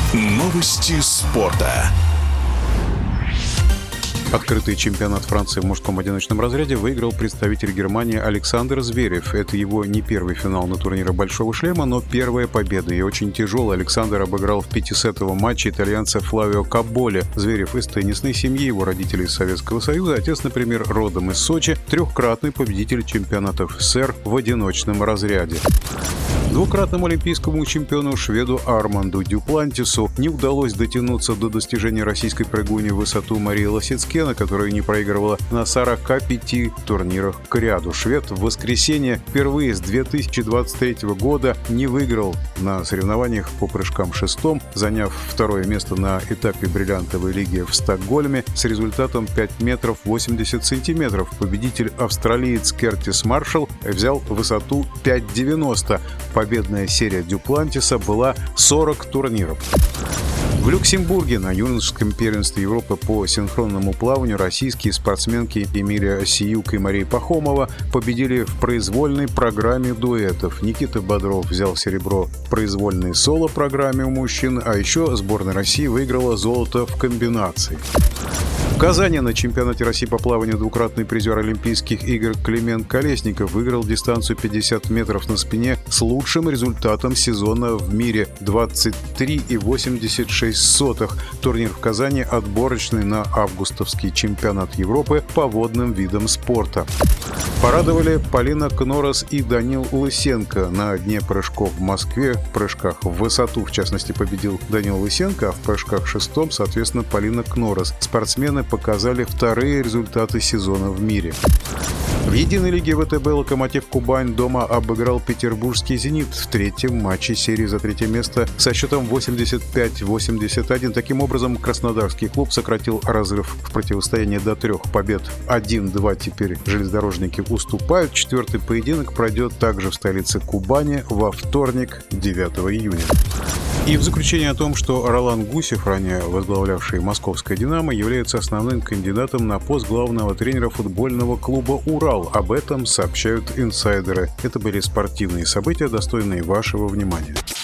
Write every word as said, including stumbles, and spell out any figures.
Новости спорта. Открытый чемпионат Франции в мужском одиночном разряде выиграл представитель Германии Александр Зверев. Это его не первый финал на турнире «Большого шлема», но первая победа. И очень тяжелый. Александр обыграл в пятисетовом матче итальянца Флавио Каболе. Зверев из теннисной семьи, его родители из Советского Союза. Отец, например, родом из Сочи, трехкратный победитель чемпионатов СССР в одиночном разряде. Двукратному олимпийскому чемпиону шведу Арманду Дюплантису не удалось дотянуться до достижения российской прыгуни в высоту Марии Лосицкена, которая не проигрывала на сорока пяти турнирах к ряду. Швед в воскресенье впервые с две тысячи двадцать третьего года не выиграл на соревнованиях по прыжкам шестом, заняв второе место на этапе бриллиантовой лиги в Стокгольме с результатом пять метров восемьдесят сантиметров. Победитель австралиец Кертис Маршалл взял высоту пять девяносто. Победная серия Дюплантиса была сорок турниров. В Люксембурге на юношеском первенстве Европы по синхронному плаванию российские спортсменки Эмилия Осиюк и Мария Пахомова победили в произвольной программе дуэтов. Никита Бодров взял серебро в произвольной соло-программе у мужчин, а еще сборная России выиграла золото в комбинации. В Казани на чемпионате России по плаванию двукратный призер Олимпийских игр Климент Колесников выиграл дистанцию пятьдесят метров на спине с лучшим результатом сезона в мире – двадцать три и восемьдесят шесть сотых. Турнир в Казани отборочный на августовский чемпионат Европы по водным видам спорта. Порадовали Полина Кнорос и Данил Лысенко. На дне прыжков в Москве в прыжках в высоту, в частности, победил Данил Лысенко, а в прыжках шестом, соответственно, Полина Кнорос. Спортсмены показали вторые результаты сезона в мире. В единой лиге ВТБ «Локомотив Кубань» дома обыграл петербургский «Зенит» в третьем матче серии за третье место со счетом восемьдесят пять восемьдесят один. Таким образом, краснодарский клуб сократил разрыв в противостоянии до трех побед. один-два теперь железнодорожники уступают. Четвертый поединок пройдет также в столице Кубани во вторник, девятого июня. И в заключение о том, что Ролан Гусев, ранее возглавлявший московское «Динамо», является основным кандидатом на пост главного тренера футбольного клуба «Урал». Об этом сообщают инсайдеры. Это были спортивные события, достойные вашего внимания.